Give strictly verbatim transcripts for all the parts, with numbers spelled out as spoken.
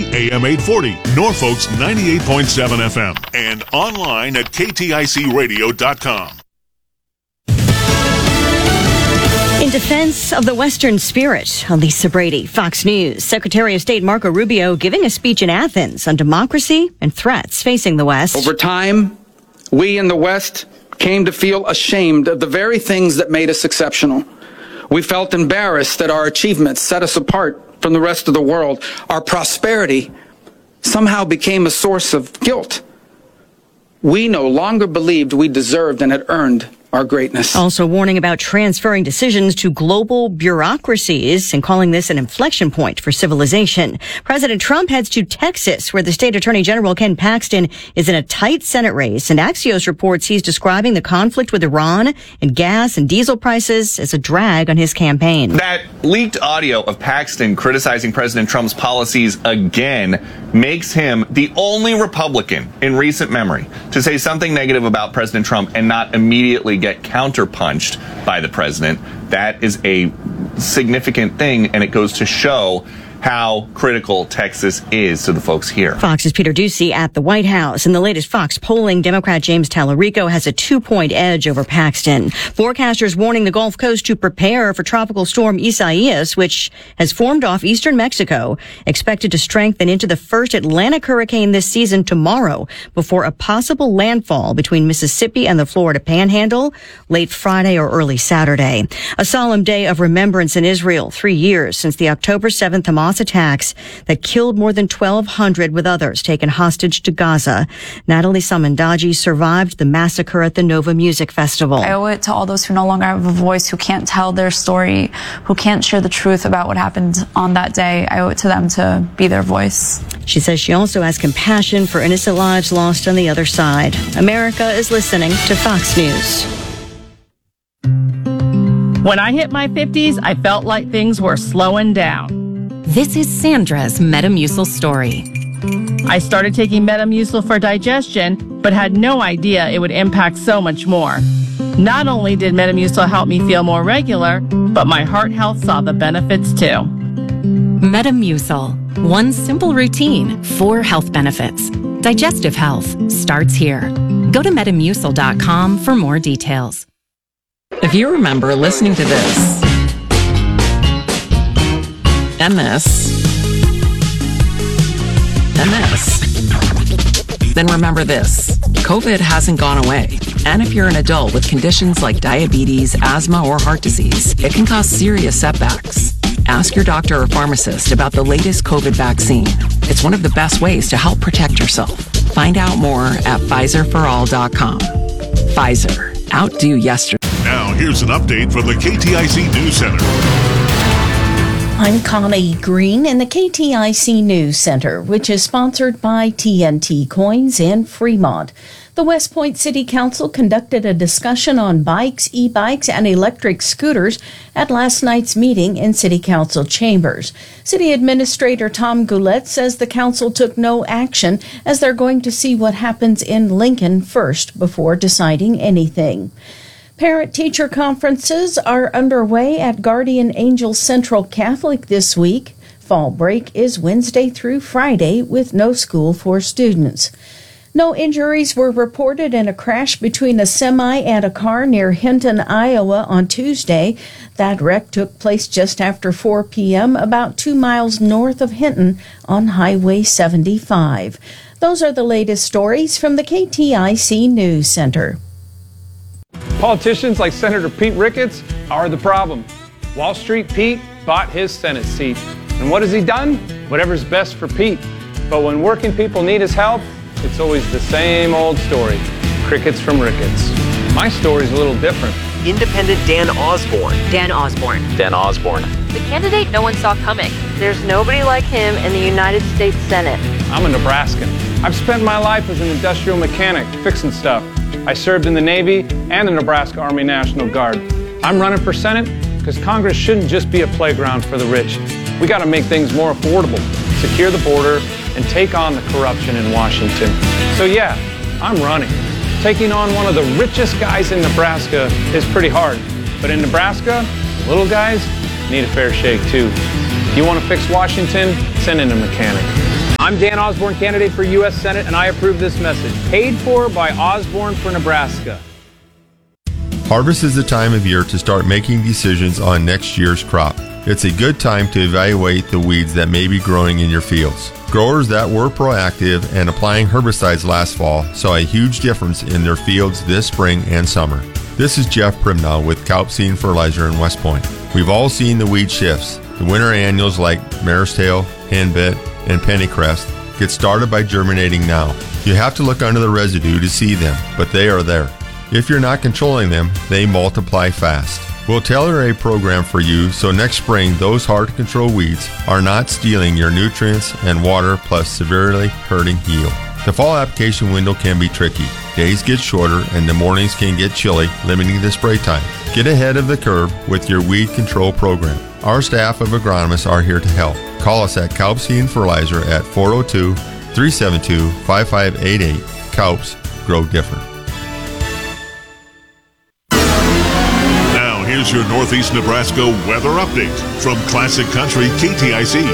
A M eight forty, Norfolk's ninety-eight point seven F M, and online at K T I C radio dot com. In defense of the Western spirit, Lisa Brady, Fox News. Secretary of State Marco Rubio giving a speech in Athens on democracy and threats facing the West. Over time, we in the West came to feel ashamed of the very things that made us exceptional. We felt embarrassed that our achievements set us apart from the rest of the world. Our prosperity somehow became a source of guilt. We no longer believed we deserved and had earned our greatness. Also warning about transferring decisions to global bureaucracies and calling this an inflection point for civilization. President Trump heads to Texas, where the state attorney general Ken Paxton is in a tight Senate race. And Axios reports he's describing the conflict with Iran and gas and diesel prices as a drag on his campaign. That leaked audio of Paxton criticizing President Trump's policies again makes him the only Republican in recent memory to say something negative about President Trump and not immediately get counterpunched by the president. That is a significant thing, and it goes to show how critical Texas is to the folks here. Fox's Peter Doocy at the White House. In the latest Fox polling, Democrat James Tallarico has a two-point edge over Paxton. Forecasters warning the Gulf Coast to prepare for Tropical Storm Isaias, which has formed off eastern Mexico, expected to strengthen into the first Atlantic hurricane this season tomorrow before a possible landfall between Mississippi and the Florida Panhandle late Friday or early Saturday. A solemn day of remembrance in Israel, three years since the October seventh Hamas attacks that killed more than twelve hundred, with others taken hostage to Gaza. Natalie Samandaji survived the massacre at the Nova Music Festival. I owe it to all those who no longer have a voice, who can't tell their story, who can't share the truth about what happened on that day. I owe it to them to be their voice. She says she also has compassion for innocent lives lost on the other side. America is listening to Fox News. When I hit my fifties, I felt like things were slowing down. This is Sandra's Metamucil story. I started taking Metamucil for digestion, but had no idea it would impact so much more. Not only did Metamucil help me feel more regular, but my heart health saw the benefits too. Metamucil. One simple routine, four health benefits. Digestive health starts here. Go to metamucil dot com for more details. If you remember listening to this, and this, and this, then remember this. COVID hasn't gone away. And if you're an adult with conditions like diabetes, asthma, or heart disease, it can cause serious setbacks. Ask your doctor or pharmacist about the latest COVID vaccine. It's one of the best ways to help protect yourself. Find out more at Pfizer for all dot com. Pfizer. Outdo yesterday. Now, here's an update from the K T I C News Center. I'm Connie Green in the K T I C News Center, which is sponsored by T N T Coins in Fremont. The West Point City Council conducted a discussion on bikes, e-bikes, and electric scooters at last night's meeting in City Council chambers. City Administrator Tom Goulet says the council took no action as they're going to see what happens in Lincoln first before deciding anything. Parent-teacher conferences are underway at Guardian Angel Central Catholic this week. Fall break is Wednesday through Friday with no school for students. No injuries were reported in a crash between a semi and a car near Hinton, Iowa on Tuesday. That wreck took place just after four p.m. about two miles north of Hinton on Highway seventy-five. Those are the latest stories from the K T I C News Center. Politicians like Senator Pete Ricketts are the problem. Wall Street Pete bought his Senate seat. And what has he done? Whatever's best for Pete. But when working people need his help, it's always the same old story. Crickets from Ricketts. My story's a little different. Independent Dan Osborne. Dan Osborne. Dan Osborne. The candidate no one saw coming. There's nobody like him in the United States Senate. I'm a Nebraskan. I've spent my life as an industrial mechanic, fixing stuff. I served in the Navy and the Nebraska Army National Guard. I'm running for Senate because Congress shouldn't just be a playground for the rich. We got to make things more affordable, secure the border, and take on the corruption in Washington. So yeah, I'm running. Taking on one of the richest guys in Nebraska is pretty hard. But in Nebraska, little guys need a fair shake too. If you want to fix Washington, send in a mechanic. I'm Dan Osborne, candidate for U S Senate, and I approve this message. Paid for by Osborne for Nebraska. Harvest is the time of year to start making decisions on next year's crop. It's a good time to evaluate the weeds that may be growing in your fields. Growers that were proactive and applying herbicides last fall saw a huge difference in their fields this spring and summer. This is Jeff Primnow with Kalp Seed and Fertilizer in West Point. We've all seen the weed shifts. The winter annuals like mare's tail, henbit, and pennycrest get started by germinating now. You have to look under the residue to see them, but they are there. If you're not controlling them, they multiply fast. We'll tailor a program for you so next spring those hard-to-control weeds are not stealing your nutrients and water plus severely hurting yield. The fall application window can be tricky. Days get shorter and the mornings can get chilly, limiting the spray time. Get ahead of the curve with your weed control program. Our staff of agronomists are here to help. Call us at Kalp Seed and Fertilizer at four oh two, three seven two, five five eight eight. Kalps, grow different. Now here's your Northeast Nebraska weather update from Classic Country K T I C.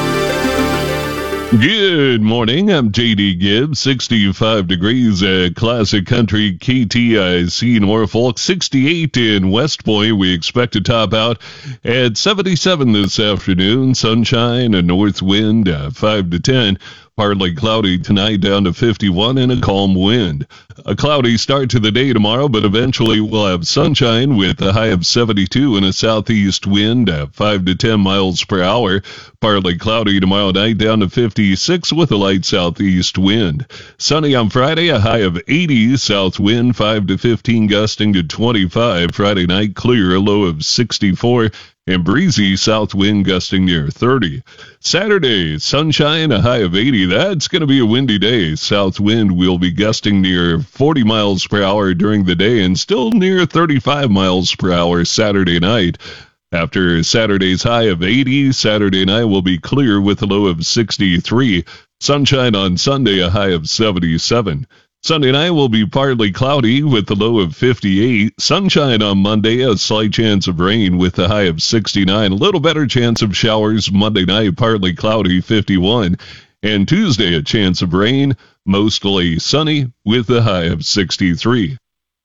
Good morning. I'm J D Gibbs. sixty-five degrees at Classic Country K T I C Norfolk. sixty-eight in West Point. We expect to top out at seventy-seven this afternoon. Sunshine, a north wind, uh, five to ten. Partly cloudy tonight, down to fifty-one, and a calm wind. A cloudy start to the day tomorrow, but eventually we'll have sunshine with a high of seventy-two and a southeast wind at five to ten miles per hour. Partly cloudy tomorrow night, down to fifty-six with a light southeast wind. Sunny on Friday, a high of eighty, south wind five to fifteen, gusting to twenty-five. Friday night, clear, a low of sixty-four. And breezy, south wind gusting near thirty. Saturday, sunshine, a high of eighty. That's going to be a windy day. South wind will be gusting near forty miles per hour during the day and still near thirty-five miles per hour Saturday night. After Saturday's high of eighty, Saturday night will be clear with a low of sixty-three. Sunshine on Sunday, a high of seventy-seven. Sunday night will be partly cloudy with a low of fifty-eight. Sunshine on Monday, a slight chance of rain with a high of sixty-nine. A little better chance of showers Monday night, partly cloudy, fifty-one. And Tuesday, a chance of rain, mostly sunny with a high of sixty-three.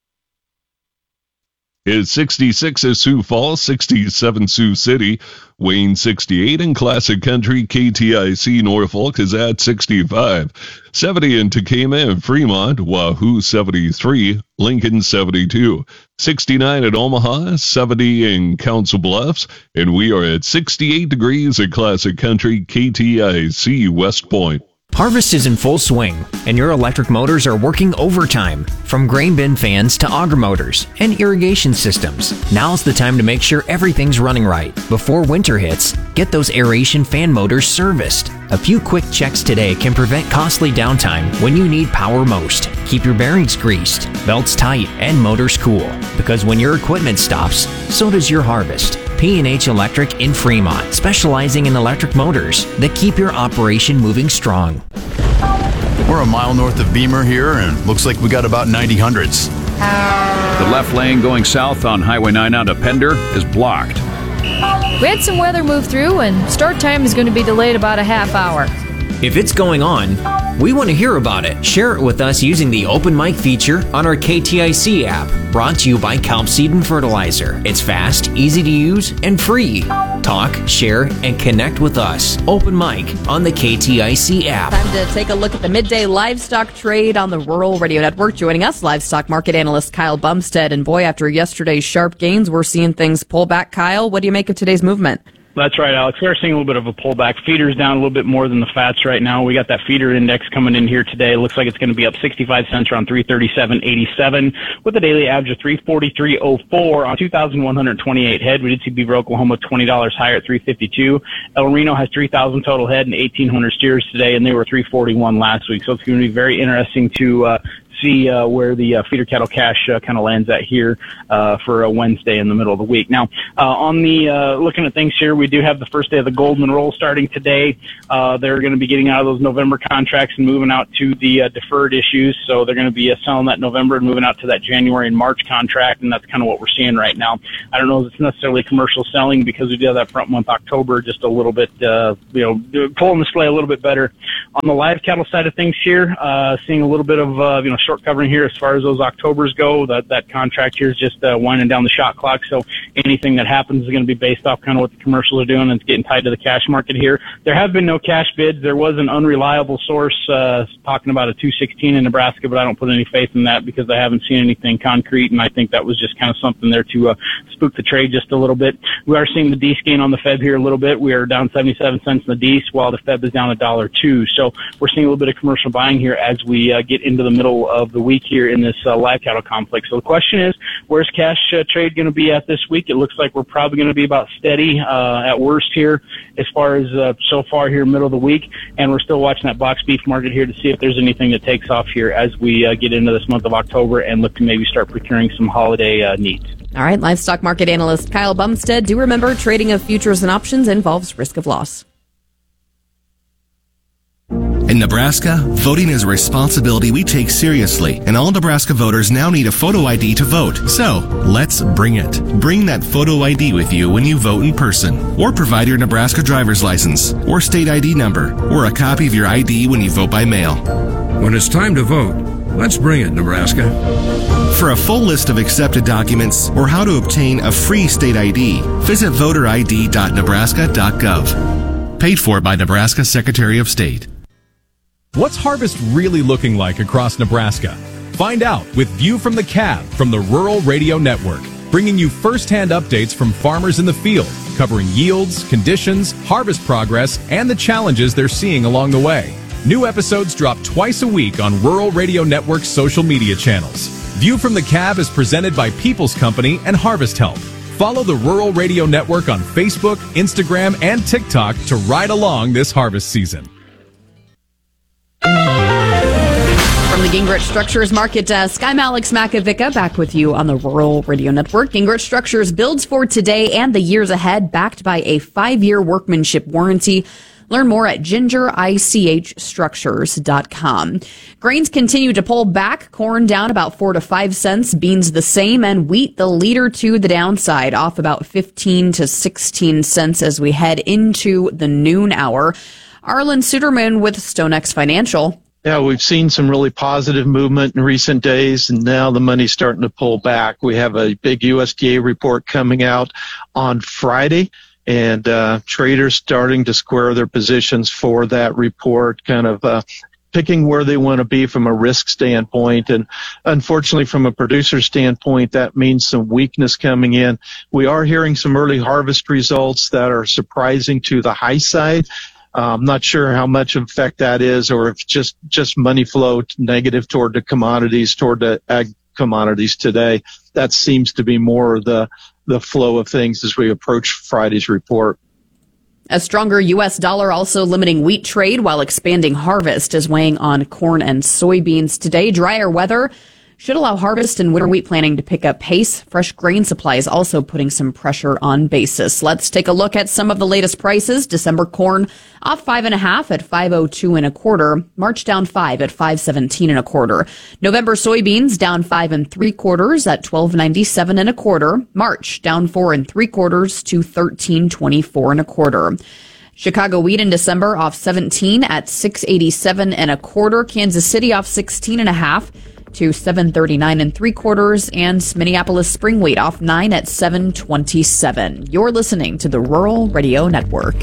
It's sixty-six at Sioux Falls, sixty-seven Sioux City, Wayne sixty-eight, and Classic Country K T I C Norfolk is at sixty-five. seventy in Tacoma and Fremont, Wahoo seventy-three, Lincoln seventy-two. sixty-nine at Omaha, seventy in Council Bluffs, and we are at sixty-eight degrees at Classic Country K T I C West Point. Harvest is in full swing, and your electric motors are working overtime. From grain bin fans to auger motors and irrigation systems, now's the time to make sure everything's running right. Before winter hits, get those aeration fan motors serviced. A few quick checks today can prevent costly downtime when you need power most. Keep your bearings greased, belts tight, and motors cool, because when your equipment stops, so does your harvest. P and H Electric in Fremont, specializing in electric motors that keep your operation moving strong. We're a mile north of Beamer here, and looks like we got about ninety hundreds. The left lane going south on Highway nine out of Pender is blocked. We had some weather move through, and start time is going to be delayed about a half hour. If it's going on, we want to hear about it. Share it with us using the Open Mic feature on our K T I C app, brought to you by Kalp Seed and Fertilizer. It's fast, easy to use, and free. Talk, share, and connect with us. Open Mic on the K T I C app. Time to take a look at the midday livestock trade on the Rural Radio Network. Joining us, livestock market analyst Kyle Bumstead. And boy, after yesterday's sharp gains, we're seeing things pull back. Kyle, what do you make of today's movement? That's right, Alex. We're seeing a little bit of a pullback. Feeder's down a little bit more than the fats right now. We got that feeder index coming in here today. It looks like it's going to be up sixty-five cents around three thirty-seven eighty-seven with a daily average of three forty-three oh four on two thousand one hundred twenty-eight head. We did see Beaver, Oklahoma twenty dollars higher at three fifty-two. El Reno has three thousand total head and eighteen hundred steers today, and they were three forty-one last week. So it's going to be very interesting to uh, see uh, where the uh, feeder cattle cash uh, kind of lands at here uh, for a Wednesday in the middle of the week. Now, uh, on the uh, looking at things here, we do have the first day of the Golden Roll starting today. Uh, they're going to be getting out of those November contracts and moving out to the uh, deferred issues. So they're going to be uh, selling that November and moving out to that January and March contract, and that's kind of what we're seeing right now. I don't know if it's necessarily commercial selling because we do have that front month October just a little bit, uh, you know, pulling the display a little bit better. On the live cattle side of things here, uh, seeing a little bit of, uh, you know, short covering here as far as those Octobers go. That, that contract here is just uh, winding down the shot clock. So anything that happens is going to be based off kind of what the commercials are doing, and it's getting tied to the cash market here. There have been no cash bids. There was an unreliable source uh, talking about a two sixteen in Nebraska, but I don't put any faith in that because I haven't seen anything concrete, and I think that was just kind of something there to uh, spook the trade just a little bit. We are seeing the D S gain on the F E B here a little bit. We are down seventy-seven cents in the D S, while the F E B is down a dollar two. So we're seeing a little bit of commercial buying here as we uh, get into the middle of the week here in this uh, live cattle complex. So the question is, where's cash uh, trade going to be at this week? It looks like we're probably going to be about steady uh, at worst here as far as uh, so far here middle of the week, and we're still watching that box beef market here to see if there's anything that takes off here as we uh, get into this month of October and look to maybe start procuring some holiday uh, needs. All right, livestock market analyst Kyle Bumstead. Do remember, trading of futures and options involves risk of loss. In Nebraska, voting is a responsibility we take seriously, and all Nebraska voters now need a photo I D to vote. So, let's bring it. Bring that photo I D with you when you vote in person, or provide your Nebraska driver's license, or state I D number, or a copy of your I D when you vote by mail. When it's time to vote, let's bring it, Nebraska. For a full list of accepted documents or how to obtain a free state I D, visit voter I D dot nebraska dot gov. Paid for by Nebraska Secretary of State. What's harvest really looking like across Nebraska? Find out with View from the Cab from the Rural Radio Network, bringing you first-hand updates from farmers in the field, covering yields, conditions, harvest progress, and the challenges they're seeing along the way. New episodes drop twice a week on Rural Radio Network's social media channels. View from the Cab is presented by People's Company and Harvest Help. Follow the Rural Radio Network on Facebook, Instagram, and TikTok to ride along this harvest season. From the Gingrich Structures Market Desk, I'm Alex Makovica, back with you on the Rural Radio Network. Gingrich Structures builds for today and the years ahead, backed by a five-year workmanship warranty. Learn more at ginger ich structures dot com. Grains continue to pull back. Corn down about four to five cents. Beans the same, and wheat the leader to the downside, off about fifteen to sixteen cents as we head into the noon hour. Arlen Suderman with StoneX Financial. Yeah, we've seen some really positive movement in recent days, and now the money's starting to pull back. We have a big U S D A report coming out on Friday, and uh, traders starting to square their positions for that report, kind of uh, picking where they want to be from a risk standpoint. And unfortunately, from a producer standpoint, that means some weakness coming in. We are hearing some early harvest results that are surprising to the high side. Uh, I'm not sure how much effect that is, or if just, just money flow negative toward the commodities, toward the ag commodities today. That seems to be more of the, the flow of things as we approach Friday's report. A stronger U S dollar also limiting wheat trade, while expanding harvest is weighing on corn and soybeans today. Drier weather should allow harvest and winter wheat planting to pick up pace. Fresh grain supply is also putting some pressure on basis. Let's take a look at some of the latest prices. December corn off five and a half at five oh two and a quarter. March down five at five seventeen and a quarter. November soybeans down five and three quarters at twelve ninety-seven and a quarter. March down four and three quarters to thirteen twenty-four and a quarter. Chicago wheat in December off seventeen at six eighty-seven and a quarter. Kansas City off sixteen and a half to seven thirty-nine and three quarters, and Minneapolis spring wheat off nine at seven twenty-seven. You're listening to the Rural Radio Network.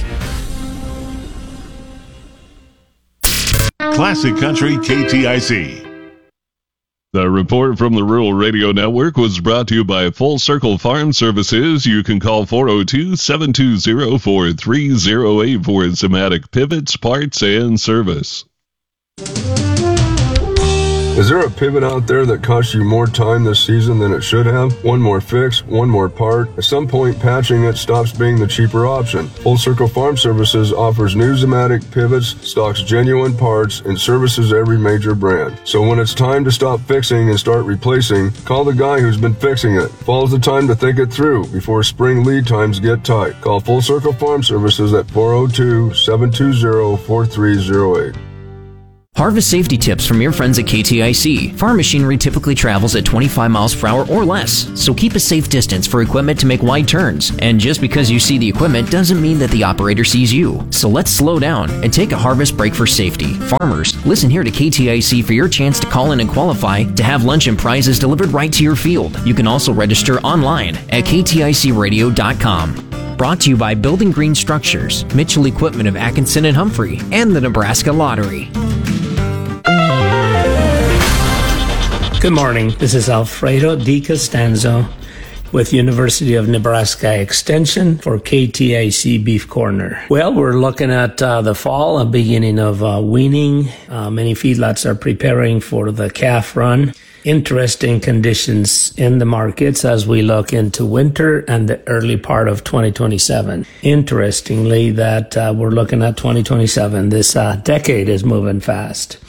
Classic Country K T I C. The report from the Rural Radio Network was brought to you by Full Circle Farm Services. You can call four oh two, seven two zero, four three oh eight for Zimmatic pivots, parts, and service. Is there a pivot out there that costs you more time this season than it should have? One more fix, one more part. At some point, patching it stops being the cheaper option. Full Circle Farm Services offers new Zimmatic pivots, stocks genuine parts, and services every major brand. So when it's time to stop fixing and start replacing, call the guy who's been fixing it. Fall's the time to think it through before spring lead times get tight. Call Full Circle Farm Services at four oh two, seven two zero, four three zero eight. Harvest safety tips from your friends at K T I C. Farm machinery typically travels at twenty-five miles per hour or less, so keep a safe distance for equipment to make wide turns. And just because you see the equipment doesn't mean that the operator sees you. So let's slow down and take a harvest break for safety. Farmers, listen here to K T I C for your chance to call in and qualify to have lunch and prizes delivered right to your field. You can also register online at K T I C radio dot com. Brought to you by Building Green Structures, Mitchell Equipment of Atkinson and Humphrey, and the Nebraska Lottery. Good morning. This is Alfredo Di Costanzo with University of Nebraska Extension for K T I C Beef Corner. Well, we're looking at uh, the fall, a beginning of uh, weaning. Uh, many feedlots are preparing for the calf run. Interesting conditions in the markets as we look into winter and the early part of twenty twenty-seven. Interestingly, that uh, we're looking at twenty twenty-seven. This uh, decade is moving fast.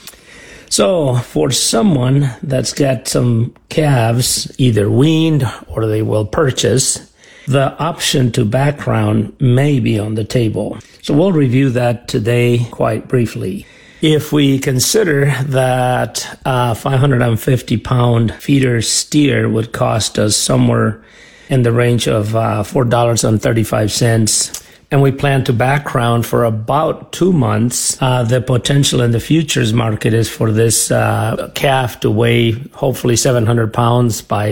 So for someone that's got some calves either weaned or they will purchase, the option to background may be on the table. So we'll review that today quite briefly. If we consider that a five hundred fifty pound feeder steer would cost us somewhere in the range of uh, four dollars and thirty-five cents, and we plan to background for about two months, uh, the potential in the futures market is for this uh, calf to weigh hopefully seven hundred pounds by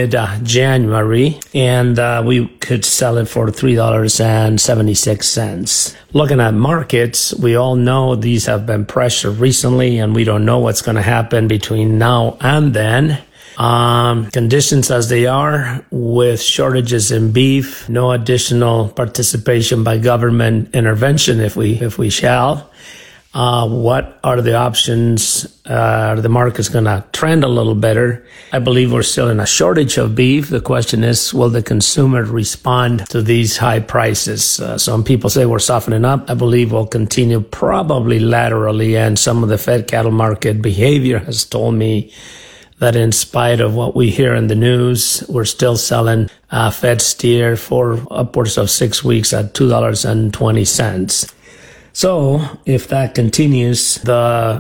mid-January, and uh, we could sell it for three dollars and seventy-six cents. Looking at markets, we all know these have been pressured recently, and we don't know what's going to happen between now and then. Um, conditions as they are, with shortages in beef, no additional participation by government intervention if we if we shall. Uh, what are the options? Uh, the market's going to trend a little better. I believe we're still in a shortage of beef. The question is, will the consumer respond to these high prices? Uh, some people say we're softening up. I believe we'll continue probably laterally, and some of the fed cattle market behavior has told me that in spite of what we hear in the news, we're still selling uh, fed steer for upwards of six weeks at two dollars and twenty cents. So if that continues, the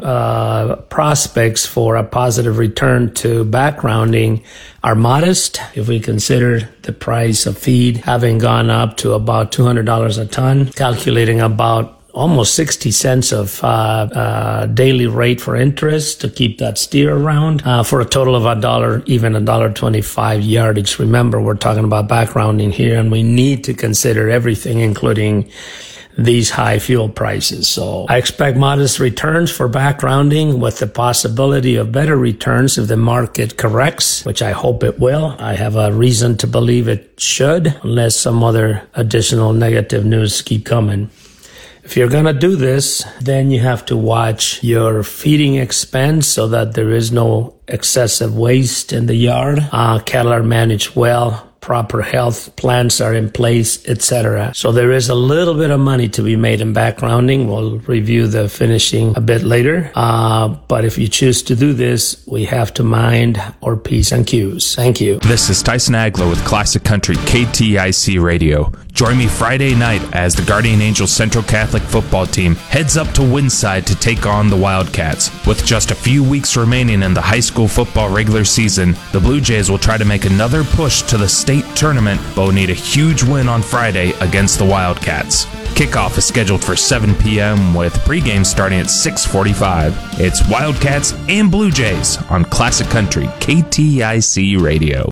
uh, prospects for a positive return to backgrounding are modest. If we consider the price of feed having gone up to about two hundred dollars a ton, calculating about almost sixty cents of uh, uh, daily rate for interest to keep that steer around uh, for a total of a dollar, even a dollar twenty-five yardage. Remember, we're talking about backgrounding here, and we need to consider everything, including these high fuel prices. So I expect modest returns for backgrounding with the possibility of better returns if the market corrects, which I hope it will. I have a reason to believe it should, unless some other additional negative news keep coming. If you're going to do this, then you have to watch your feeding expense so that there is no excessive waste in the yard. Uh, cattle are managed well. Proper health plans are in place, et cetera. So there is a little bit of money to be made in backgrounding. We'll review the finishing a bit later. Uh, but if you choose to do this, we have to mind our P's and Q's. Thank you. This is Tyson Agler with Classic Country K T I C Radio. Join me Friday night as the Guardian Angels Central Catholic football team heads up to Windside to take on the Wildcats. With just a few weeks remaining in the high school football regular season, the Blue Jays will try to make another push to the state tournament, but will need a huge win on Friday against the Wildcats. Kickoff is scheduled for seven p.m. with pregame starting at six forty-five. It's Wildcats and Blue Jays on Classic Country K T I C Radio.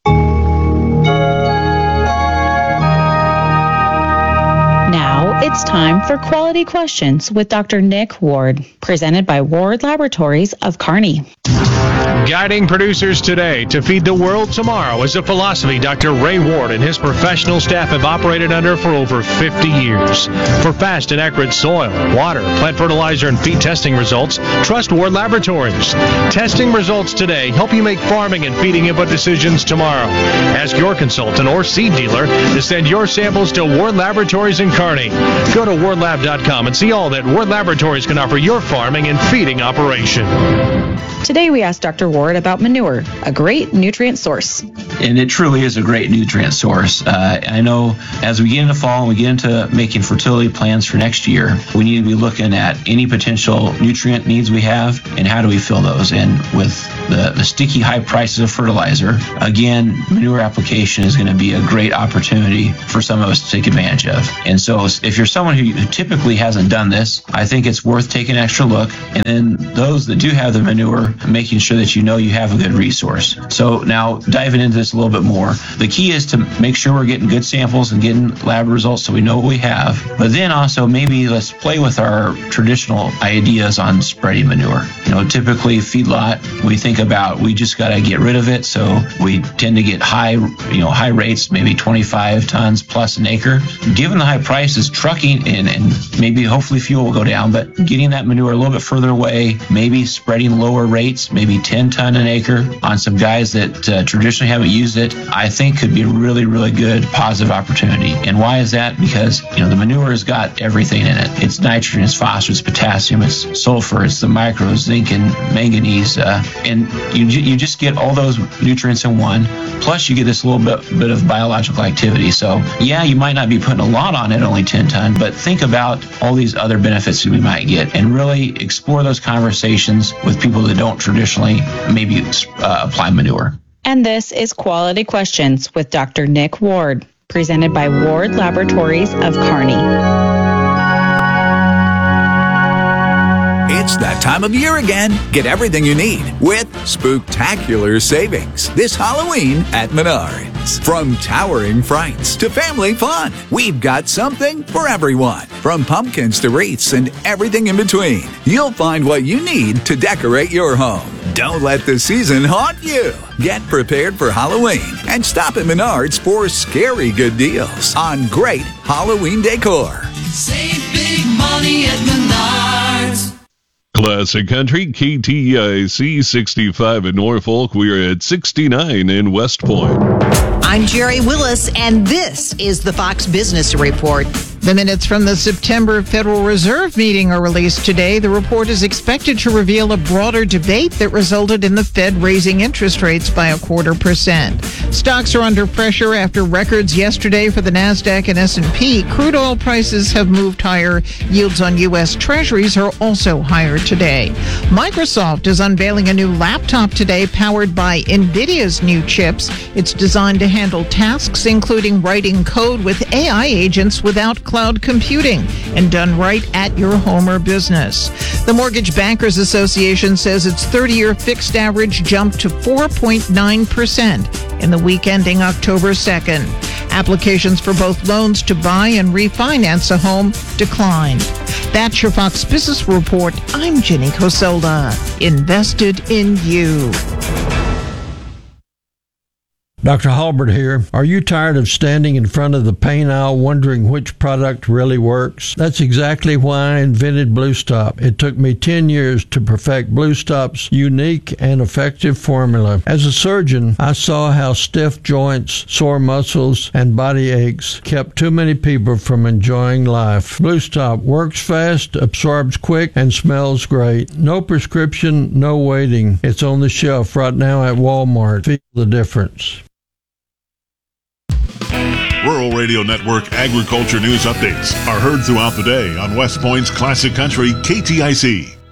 Now it's time for Quality Questions with Doctor Nick Ward, presented by Ward Laboratories of Kearney. Guiding producers today to feed the world tomorrow is a philosophy Doctor Ray Ward and his professional staff have operated under for over fifty years. For fast and accurate soil, water, plant fertilizer, and feed testing results, trust Ward Laboratories. Testing results today help you make farming and feeding input decisions tomorrow. Ask your consultant or seed dealer to send your samples to Ward Laboratories in Kearney. Go to ward lab dot com and see all that Ward Laboratories can offer your farming and feeding operation. Today we asked Doctor Ward about manure, a great nutrient source. And it truly is a great nutrient source. Uh, I know as we get into fall and we get into making fertility plans for next year, we need to be looking at any potential nutrient needs we have and how do we fill those. And with the, the sticky high prices of fertilizer, again, manure application is going to be a great opportunity for some of us to take advantage of. And so if you're someone who, who typically hasn't done this, I think it's worth taking an extra look. And then those that do have the manure, making sure that you know you have a good resource. So now diving into this a little bit more, the key is to make sure we're getting good samples and getting lab results so we know what we have. But then also maybe let's play with our traditional ideas on spreading manure. You know, typically feedlot, we think about we just got to get rid of it. So we tend to get high, you know, high rates, maybe twenty-five tons plus an acre. Given the high prices, trucking and, and maybe hopefully fuel will go down, but getting that manure a little bit further away, maybe spreading lower rates, maybe ten ton an acre on some guys that uh, traditionally haven't used it, I think could be a really, really good positive opportunity. And why is that? Because, you know, the manure has got everything in it. It's nitrogen, it's phosphorus, potassium, it's sulfur, it's the micros, zinc and manganese. Uh, and you you just get all those nutrients in one. Plus you get this little bit, bit of biological activity. So yeah, you might not be putting a lot on it, only ten ton, but think about all these other benefits that we might get and really explore those conversations with people that don't traditionally maybe uh, apply manure. And this is Quality Questions with Doctor Nick Ward, presented by Ward Laboratories of Kearney. It's that time of year again. Get everything you need with spooktacular savings this Halloween at Menards. From towering frights to family fun, we've got something for everyone. From pumpkins to wreaths and everything in between, you'll find what you need to decorate your home. Don't let the season haunt you. Get prepared for Halloween and stop at Menards for scary good deals on great Halloween decor. Save big money at Menards. Classic Country, K T I C sixty-five in Norfolk. We're at sixty-nine in West Point. I'm Jerry Willis, and this is the Fox Business Report. The minutes from the September Federal Reserve meeting are released today. The report is expected to reveal a broader debate that resulted in the Fed raising interest rates by a quarter percent. Stocks are under pressure after records yesterday for the NASDAQ and S and P. Crude oil prices have moved higher. Yields on U S Treasuries are also higher today. Microsoft is unveiling a new laptop today powered by NVIDIA's new chips. It's designed to handle tasks including writing code with A I agents without cloud computing and done right at your home or business. The Mortgage Bankers Association says its thirty-year fixed average jumped to four point nine percent in the week ending October second. Applications for both loans to buy and refinance a home declined. That's your Fox Business Report. I'm Jenny Coselda. Invested in you. Doctor Halbert here. Are you tired of standing in front of the paint aisle wondering which product really works? That's exactly why I invented Blue Stop. It took me ten years to perfect Blue Stop's unique and effective formula. As a surgeon, I saw how stiff joints, sore muscles, and body aches kept too many people from enjoying life. Blue Stop works fast, absorbs quick, and smells great. No prescription, no waiting. It's on the shelf right now at Walmart. Feel the difference. Rural Radio Network agriculture news updates are heard throughout the day on West Point's Classic Country K T I C.